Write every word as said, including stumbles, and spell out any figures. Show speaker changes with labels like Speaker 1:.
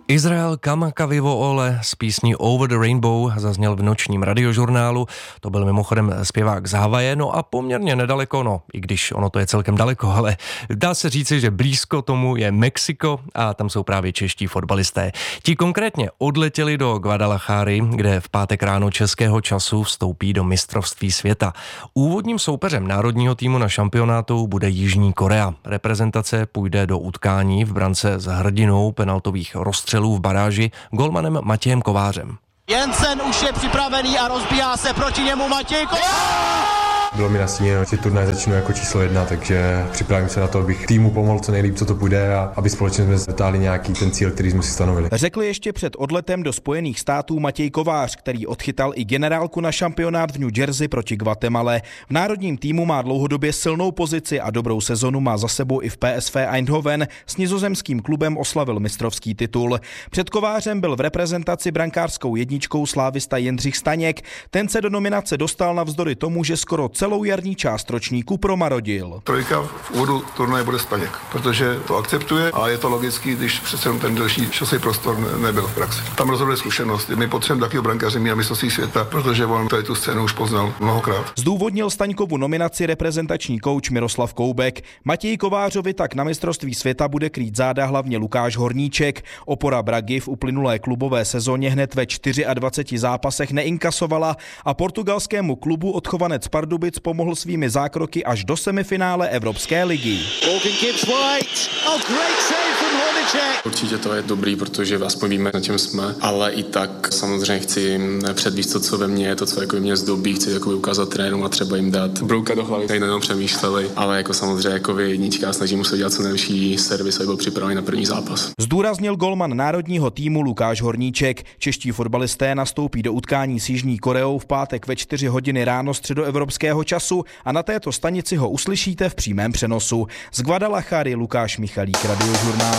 Speaker 1: Izrael Kamakavivo Ole z písní Over the Rainbow zazněl v nočním radiožurnálu. To byl mimochodem zpěvák z Havaje, no a poměrně nedaleko, no i když ono to je celkem daleko, ale dá se říci, že blízko tomu je Mexiko a tam jsou právě čeští fotbalisté. Ti konkrétně odletěli do Guadalajary, kde v pátek ráno českého času vstoupí do mistrovství světa. Úvodním soupeřem národního týmu na šampionátu bude Jižní Korea. Reprezentace půjde do utkání v brance s hrdinou penaltových rozstřelů v baráži golmanem Matějem Kovářem.
Speaker 2: Jensen už je připravený a rozbíhá se proti němu Matěj Kovář!
Speaker 3: Bylo mi nastíněno, že turnaj začnu jako číslo jedna, takže připravím se na to, abych týmu pomohl co nejlíp, co to půjde a aby společně jsme dotáhli nějaký ten cíl, který jsme si stanovili.
Speaker 4: Řekl ještě před odletem do Spojených států Matěj Kovář, který odchytal i generálku na šampionát v New Jersey proti Guatemale. V národním týmu má dlouhodobě silnou pozici a dobrou sezonu má za sebou i v P S V Eindhoven. S nizozemským klubem oslavil mistrovský titul. Před Kovářem byl v reprezentaci brankářskou jedničkou slávista Jindřich Staněk. Ten se do nominace dostal navzdory tomu, že skoro celou jarní část ročníku promarodil.
Speaker 5: Trojka v úvodu turnaje bude Staněk, protože to akceptuje a je to logický, když přece ten delší časový prostor nebyl v praxi. Tam rozhoduje zkušenost. My potřebujeme takového brankáře mít na mistrovství světa, protože on tady tu scénu už poznal mnohokrát.
Speaker 4: Zdůvodnil Staňkovu nominaci reprezentační kouč Miroslav Koubek. Matěji Kovářovi tak na mistrovství světa bude krýt záda hlavně Lukáš Horníček. Opora Bragy v uplynulé klubové sezóně hned ve dvaceti čtyřech zápasech neinkasovala a portugalskému klubu odchovanec Pardubic pomohl svými zákroky až do semifinále Evropské ligy.
Speaker 6: Určitě to je dobrý, protože aspoň víme, na čem jsme, ale i tak samozřejmě chci předvíst to, co ve mně je, to, co jako mě zdobí, chci jako ukázat trenérům a třeba jim dát brouka do hlavy, tady nejenom přemýšleli, ale jako samozřejmě jako jednička snažím se dělat co nejlepší servis, aby byl připravený na první zápas.
Speaker 4: Zdůraznil golman národního týmu Lukáš Horníček. Čeští fotbalisté nastoupí do utkání s Jižní Koreou v pátek ve čtyři hodiny ráno středoevropského času a na této stanici ho uslyšíte v přímém přenosu. Z Guadalajary Lukáš Michalík, Radiožurnál.